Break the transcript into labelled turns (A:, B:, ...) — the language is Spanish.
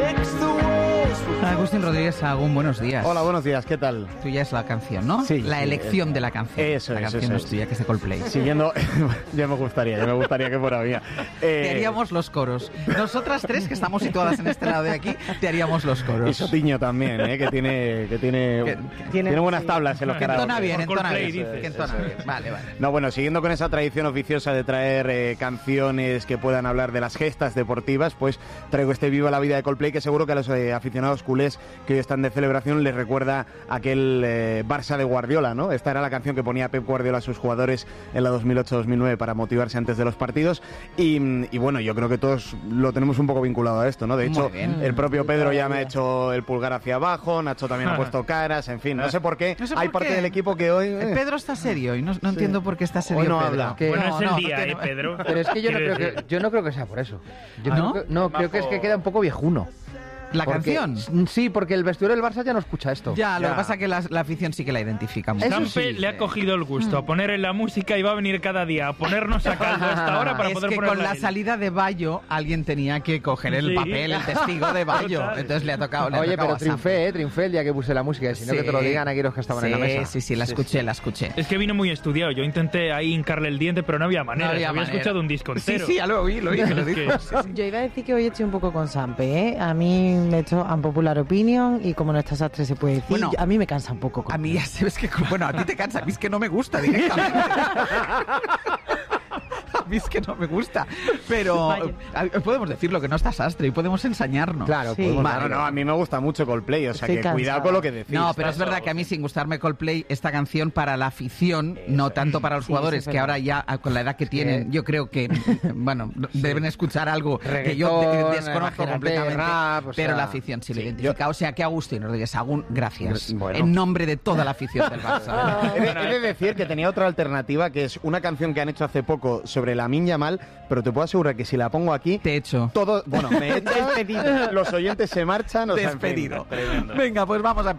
A: Agustín Rodríguez Sahagún, buenos días.
B: Hola, buenos días, ¿qué tal?
A: Tuya es la canción, ¿no?
B: Sí.
A: La elección de la canción.
B: Eso
A: la
B: es,
A: canción
B: eso
A: no es
B: es.
A: tuya, que es de Coldplay.
B: Siguiendo, ya me gustaría que fuera mía.
A: Te haríamos los coros. Nosotras tres, que estamos situadas en este lado de aquí, te haríamos los coros.
B: Y Sotiño también, que tiene buenas tablas en los
A: que entona
B: karaoke.
A: bien, entona
C: Coldplay,
A: bien.
C: dices.
A: Que entona bien. Vale.
B: No, bueno, siguiendo con esa tradición oficiosa de traer canciones que puedan hablar de las gestas deportivas, pues traigo este Viva la vida de Coldplay, que seguro que a los aficionados culés que hoy están de celebración les recuerda aquel Barça de Guardiola, ¿no? Esta era la canción que ponía Pep Guardiola a sus jugadores en la 2008-2009 para motivarse antes de los partidos y bueno, yo creo que todos lo tenemos un poco vinculado a esto, ¿no? De hecho, el propio Pedro ya me ha hecho el pulgar hacia abajo, Nacho también ha puesto caras, en fin, no sé por qué.
A: No sé
B: hay
A: por
B: parte
A: qué.
B: del equipo que hoy...
A: Pedro está serio y no entiendo por qué está serio.
B: Hoy no
A: Pedro.
B: habla.
D: Que-
C: Bueno, es el día,
A: tiene-
C: Pedro.
D: Pero es que yo no,
C: Quiero
D: creo
C: decir.
D: que, yo no creo que sea por eso. Yo
A: ¿No?
D: creo que es que queda un poco viejuno.
A: ¿La
D: Porque-
A: canción?
D: Sí, porque el vestuario del Barça ya no escucha esto.
A: Ya, lo
B: Ya.
A: que pasa es que la afición sí que la identifica mucho.
D: Eso
C: Zampe
D: sí.
C: le ha cogido el gusto a poner en la música y va a venir cada día a ponernos a caldo a esta hora para
A: Es
C: poder
A: que
C: ponerla
A: con la
C: él.
A: salida de Bayo alguien tenía que coger el
C: Sí.
A: papel, el testigo de Bayo.
C: Total.
A: Entonces le ha tocado.
D: Oye, pero triunfé el día que puse la música. Si no, que te lo digan aquí los que estaban en la mesa.
A: Sí, la escuché.
C: Es que vino muy estudiado. Yo intenté ahí hincarle el diente, pero no había manera.
A: No había
C: había
A: manera.
C: escuchado un disco entero.
A: Sí, ya lo oí, me lo
C: Es
A: dijo.
C: que-
A: Sí, sí.
E: Yo iba a decir que hoy estoy un poco con Sampe, ¿eh? A mí me he hecho unpopular opinion y como no está sastre se puede decir,
A: Bueno,
E: a mí me cansa un poco.
A: A mí ya sabes que, bueno, a ti te cansa, a mí es que no me gusta directamente. A mí es que no me gusta. Pero podemos decirlo, que no está sastre y podemos ensañarnos.
D: Claro,
E: Sí.
D: podemos-
B: No, a mí me gusta mucho Coldplay, o sea
E: Estoy
B: que
E: cansada.
B: cuidado con lo que decís.
A: No, pero es verdad que a mí, sin gustarme Coldplay, esta canción para la afición, no tanto para los
E: Sí,
A: jugadores,
E: eso es
A: que
E: verdad.
A: ahora ya, con la edad que tienen, yo creo que, bueno, deben escuchar algo que yo
D: Reggaetón,
A: desconozco
D: imagínate,
A: completamente,
D: rap, o
A: pero
D: sea,
A: la afición sí lo identifica. O sea que Agustín Rodríguez Sahagún, gracias.
B: Bueno.
A: En nombre de toda la afición del Barça.
B: He de decir que tenía otra alternativa, que es una canción que han hecho hace poco sobre Lamine Yamal, pero te puedo asegurar que si la pongo aquí,
A: Te he hecho.
B: todo, bueno, me he despedido, los oyentes se marchan, o sea, en fin,
A: Despedido.
B: tremendo.
A: Venga, pues vamos a